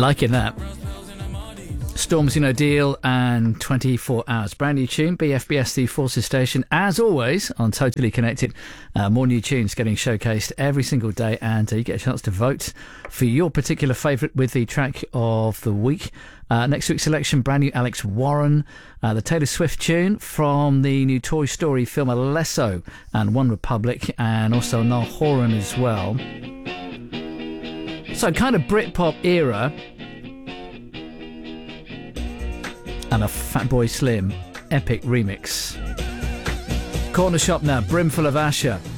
Liking that. Stormzy O'Deal and 24 Hours. Brand new tune, BFBS The Forces Station. As always, on Totally Connected, more new tunes getting showcased every single day, and you get a chance to vote for your particular favourite with the track of the week. Next week's selection, brand new Alex Warren, the Taylor Swift tune from the new Toy Story film Alesso and One Republic, and also Niall Horan as well. So kind of Britpop era, and a Fatboy Slim epic remix. Corner Shop now, Brimful of Asher.